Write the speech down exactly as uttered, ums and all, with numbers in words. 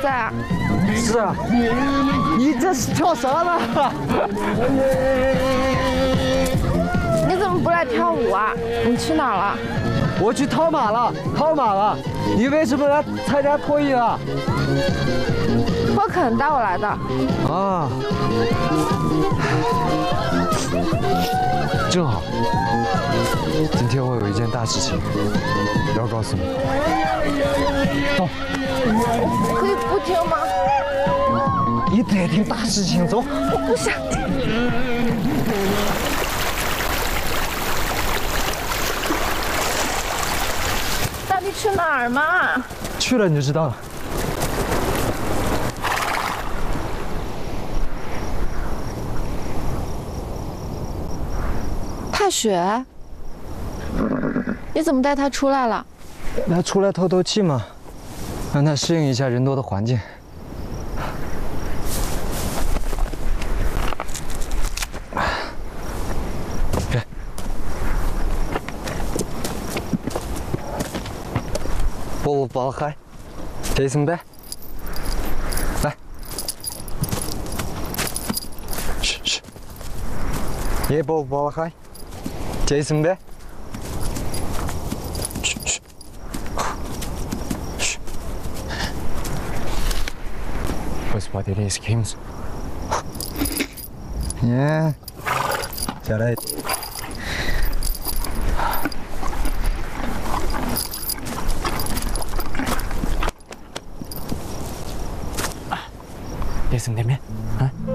在啊？ 是啊，你这是跳啥呢？ 你怎么不来跳舞啊？你去哪儿了？ 我去套马了，套马了。你为什么来参加脱衣啊？ 霍肯带我来的。 啊，正好，今天我有一件大事情要告诉你。走， 可以不听吗？ 你得听大事情，走。 我不想听。到底去哪儿嘛？ 去了你就知道了。 踏雪？你怎么带他出来了？ 那出来透透气嘛，让他适应一下人多的环境。给，不不嗨，这什么的？来，去去，也不不嗨，这什么的？ Was what it is, Kings. Yeah. 下来。这是哪边？啊？